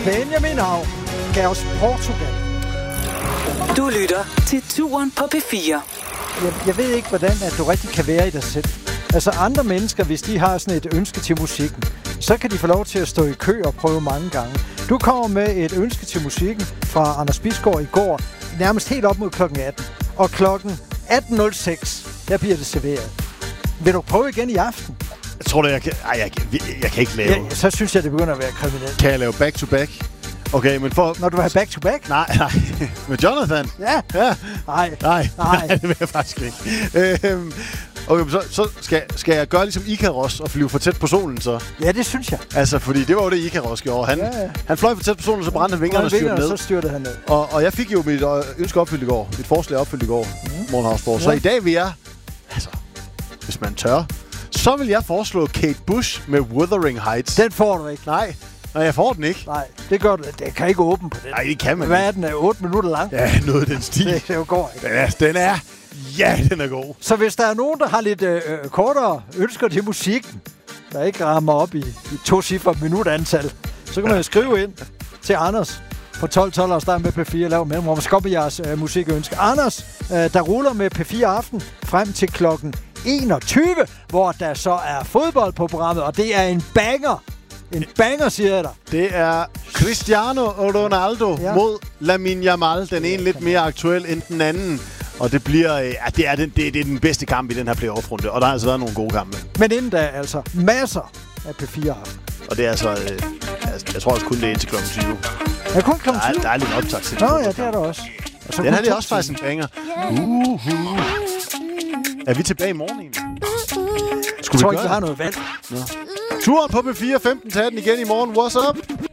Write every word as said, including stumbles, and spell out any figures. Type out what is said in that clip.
Benjamin Hav gav os Portugal. Du lytter til Turen på P fire. Jeg, jeg ved ikke, hvordan at du rigtig kan være i dig selv. Altså andre mennesker, hvis de har sådan et ønske til musikken, så kan de få lov til at stå i kø og prøve mange gange. Du kommer med et ønske til musikken fra Anders Bisgaard i går, nærmest helt op mod klokken atten. Og klokken atten nul seks, der bliver det serveret. Vil du prøve igen i aften? Jeg tror da, jeg kan... Ej, jeg, jeg, jeg kan ikke lave... Ja, så synes jeg, det begynder at være kriminelt. Kan jeg lave back-to-back? Okay, men for... Når du vil have back-to-back? Nej, nej. Med Jonathan? Ja. Ja. Nej. Nej. Nej. Det vil jeg faktisk ikke. Øhm, okay, så, så skal, skal jeg gøre ligesom Ikaros og flyve for tæt på solen, så? Ja, det synes jeg. Altså, fordi det var jo det, Ikaros gjorde. Han, ja, ja. han fløj for tæt på solen, så brændte han vingerne og styrte ned. Så styrte han ned. Og, og jeg fik jo mit ønske opfyldt i går. Mit forslag opfyldt i går. Mm. Morgenhavsborg. Ja. Så i dag vil jeg... Altså, hvis man tør... Så vil jeg foreslå Kate Bush med Wuthering Heights. Den får du ikke. Nej. Nej, jeg får den ikke. Nej, det gør du. Det kan ikke åbne på den. Nej, det kan man Hvad ikke. er den? Er otte minutter lang? Ja, noget af den stil. Det, det går ikke. Ja, den er... Ja, den er god. Så hvis der er nogen, der har lidt øh, kortere ønsker til musikken, der ikke rammer op i, i to cifre minutantal, så kan man jo skrive ind til Anders på tolv tolv og starte med P fire og lave mellemrum. Hvor skal jeres øh, musikønske? Anders, øh, der ruller med P fire Aften frem til klokken enogtyve, hvor der så er fodbold på programmet, og det er en banger. En banger, siger jeg dig. Det er Cristiano Ronaldo ja. mod Lamine Yamal. Den ene lidt mere aktuel end den anden. Og det bliver, ja, det er den, det, det er den bedste kamp i den her playoff-runde. Og der har altså været nogle gode kampe. Men inden da, altså, masser af P fire Aften. Og det er altså, øh, jeg tror også kun det er indtil klokken tyve. Ja, kun klokken tyve? Der er, der er lidt optag til. Nå ja, det er der også. Altså, den her det er også faktisk en banger. Uh-huh. Er vi tilbage i morgen egentlig? Skulle jeg tror ikke, vi har noget valg. Turen på P fire femten til atten igen i morgen. What's up?